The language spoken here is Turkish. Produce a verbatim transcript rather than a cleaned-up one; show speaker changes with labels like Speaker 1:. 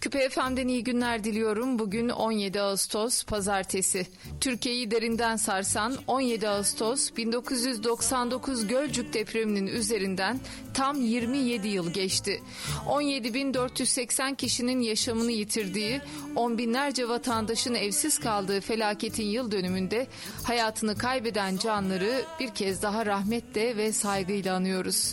Speaker 1: Üsküp F M'den iyi günler diliyorum. Bugün on yedi Ağustos Pazartesi. Türkiye'yi derinden sarsan on yedi Ağustos bin dokuz yüz doksan dokuz Gölcük depreminin üzerinden tam yirmi yedi yıl geçti. on yedi bin dört yüz seksen kişinin yaşamını yitirdiği, on binlerce vatandaşın evsiz kaldığı felaketin yıl dönümünde hayatını kaybeden canları bir kez daha rahmetle ve saygıyla anıyoruz.